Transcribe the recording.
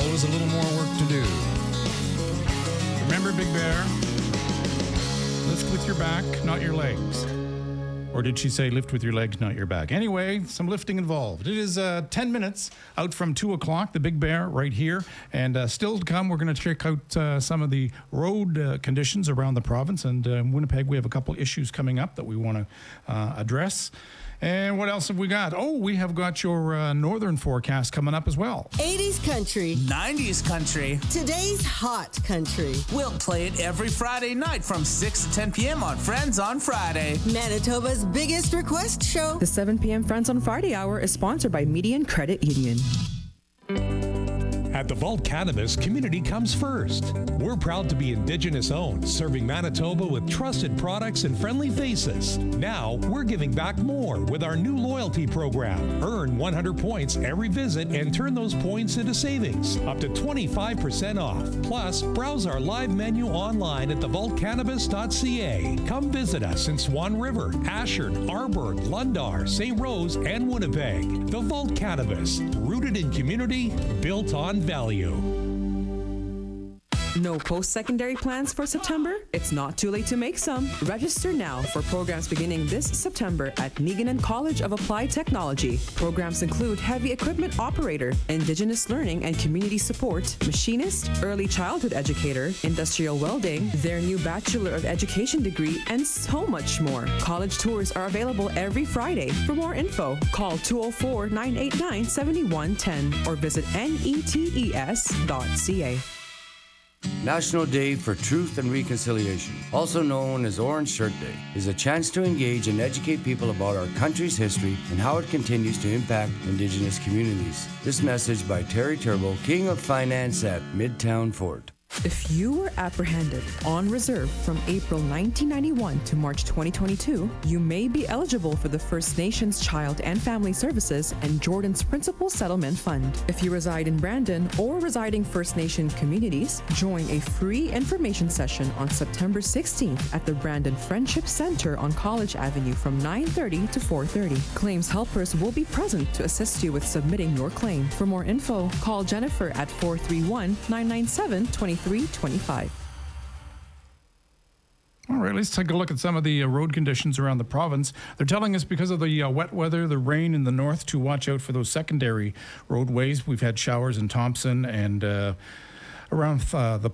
always a little more work to do. Remember, Big Bear? Lift with your back, not your legs. Or did she say lift with your legs, not your back? Anyway, some lifting involved. It is 10 minutes out from 2 o'clock, the Big Bear right here. And still to come, we're going to check out some of the road conditions around the province. And in Winnipeg, we have a couple issues coming up that we want to address. And what else have we got? Oh, we have got your northern forecast coming up as well. 80s country. 90s country. Today's hot country. We'll play it every Friday night from 6 to 10 p.m. on Friends on Friday. Manitoba's biggest request show. The 7 p.m. Friends on Friday hour is sponsored by Median Credit Union. At the Vault Cannabis, community comes first. We're proud to be Indigenous owned, serving Manitoba with trusted products and friendly faces. Now, we're giving back more with our new loyalty program. Earn 100 points every visit and turn those points into savings, up to 25% off. Plus, browse our live menu online at thevaultcannabis.ca. Come visit us in Swan River, Ashard, Arborg, Lundar, St. Rose, and Winnipeg. The Vault Cannabis, rooted in community, built on value. No post-secondary plans for September? It's not too late to make some. Register now for programs beginning this September at Meaganan College of Applied Technology. Programs include heavy equipment operator, Indigenous learning and community support, machinist, early childhood educator, industrial welding, their new Bachelor of Education degree, and so much more. College tours are available every Friday. For more info, call 204-989-7110 or visit netes.ca. National Day for Truth and Reconciliation, also known as Orange Shirt Day, is a chance to engage and educate people about our country's history and how it continues to impact Indigenous communities. This message by Terry Turbo, King of Finance at Midtown Fort. If you were apprehended on reserve from April 1991 to March 2022, you may be eligible for the First Nations Child and Family Services and Jordan's Principal Settlement Fund. If you reside in Brandon or residing First Nation communities, join a free information session on September 16th at the Brandon Friendship Center on College Avenue from 9:30 to 4:30. Claims helpers will be present to assist you with submitting your claim. For more info, call Jennifer at 431-997-2325. All right, let's take a look at some of the road conditions around the province. They're telling us because of the wet weather, the rain in the north, to watch out for those secondary roadways. We've had showers in Thompson and around the